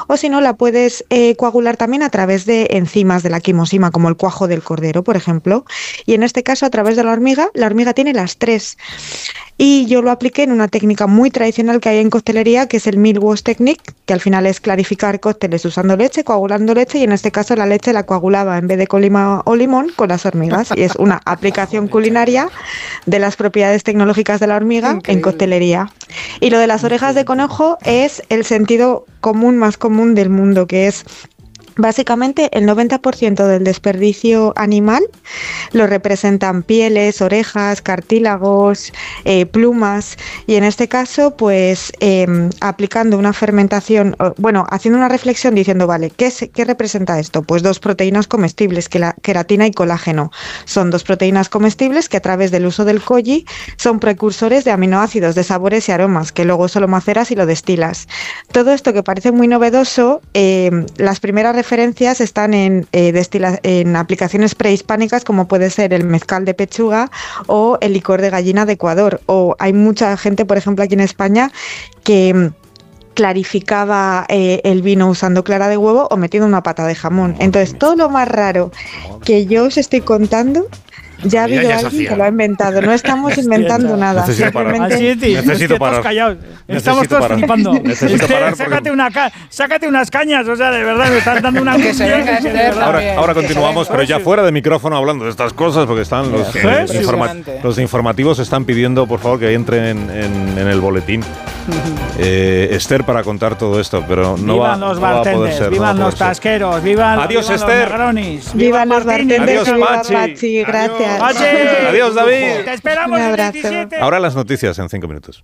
o si no la puedes coagular también a través de enzimas de la quimosima, como el cuajo del cordero, por ejemplo. Y en este caso a través de la hormiga tiene las tres. Y yo lo apliqué en una técnica muy tradicional que hay en coctelería, que es el Milk Wash Technique, que al final es clarificar cócteles usando leche, coagulando leche, y en este caso la leche la coagulaba en vez de con lima o limón con las hormigas. Y es una aplicación culinaria de las propiedades tecnológicas de la hormiga en coctelería. Y lo de las orejas de conejo es el sentido común más común del mundo, que es básicamente el 90% del desperdicio animal lo representan pieles, orejas, cartílagos, plumas, y en este caso pues aplicando una fermentación, haciendo una reflexión diciendo, vale, ¿qué representa esto? Pues dos proteínas comestibles, que la queratina y colágeno. Son dos proteínas comestibles que a través del uso del koji son precursores de aminoácidos, de sabores y aromas, que luego solo maceras y lo destilas. Todo esto que parece muy novedoso, las primeras referencias están en aplicaciones prehispánicas, como puede ser el mezcal de pechuga o el licor de gallina de Ecuador. O hay mucha gente, por ejemplo, aquí en España, que clarificaba el vino usando clara de huevo o metiendo una pata de jamón. Entonces, todo lo más raro que yo os estoy contando, ya ha habido alguien que lo ha inventado. No estamos inventando nada. Necesito parar. Estamos todos flipando. Necesito parar. Sácate unas cañas, o sea, de verdad, me estás dando una angustia. Ahora continuamos, pero ya fuera de micrófono hablando de estas cosas, porque están los informativos están pidiendo, por favor, que entren en el boletín. Esther, para contar todo esto, pero no va a poder ser. Vivan los tasqueros, vivan Adiós, los Esther. Negronis, vivan los bartenders. Adiós, Pachi. Gracias. Adiós, David. Te esperamos en 17. Ahora las noticias en 5 minutos.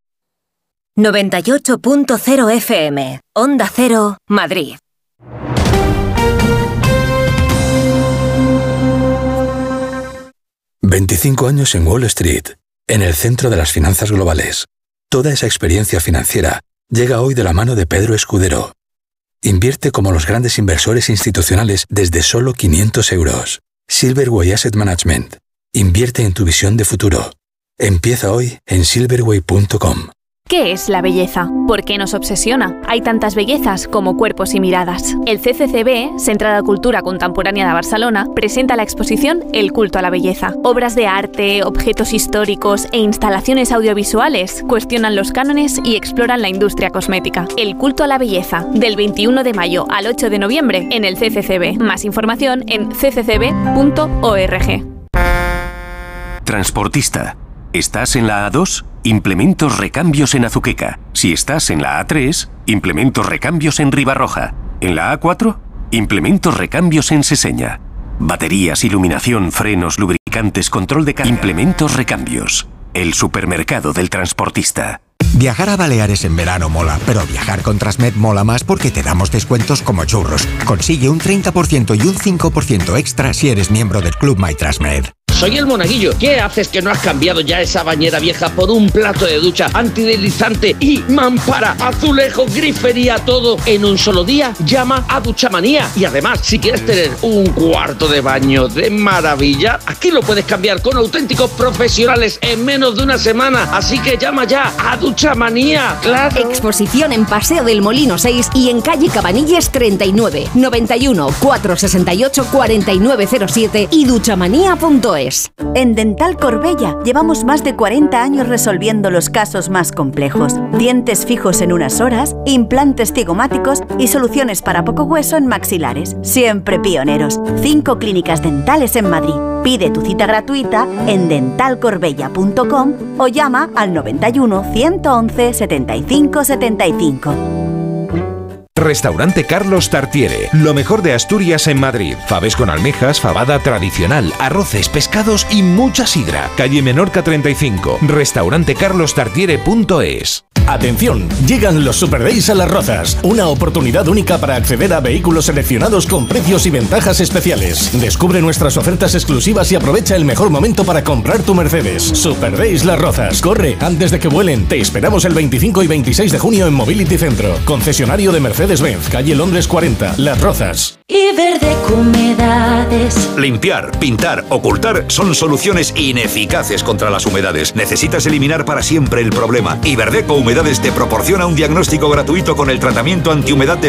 98.0 FM, Onda Cero, Madrid. «25 años en Wall Street, en el centro de las finanzas globales. Toda esa experiencia financiera llega hoy de la mano de Pedro Escudero. Invierte como los grandes inversores institucionales desde solo 500 euros. Silverway Asset Management. Invierte en tu visión de futuro. Empieza hoy en silverway.com. ¿Qué es la belleza? ¿Por qué nos obsesiona? Hay tantas bellezas como cuerpos y miradas. El CCCB, Centre de Cultura Contemporánea de Barcelona, presenta la exposición El culto a la belleza. Obras de arte, objetos históricos e instalaciones audiovisuales cuestionan los cánones y exploran la industria cosmética. El culto a la belleza, del 21 de mayo al 8 de noviembre en el CCCB. Más información en cccb.org. Transportista. ¿Estás en la A2? Implementos recambios en Azuqueca. Si estás en la A3, implementos recambios en Ribarroja. En la A4, implementos recambios en Seseña. Baterías, iluminación, frenos, lubricantes, control de carga. Implementos recambios. El supermercado del transportista. Viajar a Baleares en verano mola, pero viajar con Transmed mola más porque te damos descuentos como churros. Consigue un 30% y un 5% extra si eres miembro del Club MyTransmed. Soy el Monaguillo. ¿Qué haces que no has cambiado ya esa bañera vieja por un plato de ducha antideslizante y mampara, azulejo, grifería, todo en un solo día? Llama a Duchamanía. Y además, si quieres tener un cuarto de baño de maravilla, aquí lo puedes cambiar con auténticos profesionales en menos de una semana. Así que llama ya a Duchamanía. ¡Claro! Exposición en Paseo del Molino 6 y en calle Cabanilles 39, 91 468 4907 y duchamanía.es. En Dental Corbella llevamos más de 40 años resolviendo los casos más complejos. Dientes fijos en unas horas, implantes cigomáticos y soluciones para poco hueso en maxilares. Siempre pioneros. 5 clínicas dentales en Madrid. Pide tu cita gratuita en dentalcorbella.com o llama al 91 111 75 75. Restaurante Carlos Tartiere, lo mejor de Asturias en Madrid. Faves con almejas, fabada tradicional, arroces, pescados y mucha sidra. Calle Menorca 35, restaurantecarlostartiere.es. Atención, llegan los Super Days a Las Rozas, una oportunidad única para acceder a vehículos seleccionados con precios y ventajas especiales. Descubre nuestras ofertas exclusivas y aprovecha el mejor momento para comprar tu Mercedes. Super Days Las Rozas, corre antes de que vuelen. Te esperamos el 25 y 26 de junio en Mobility Centro, concesionario de Mercedes-Benz, calle Londres 40, Las Rozas. Y Verdeco Humedades. Limpiar, pintar, ocultar son soluciones ineficaces contra las humedades. Necesitas eliminar para siempre el problema. Y Verdeco Humedades te proporciona un diagnóstico gratuito con el tratamiento antihumedad de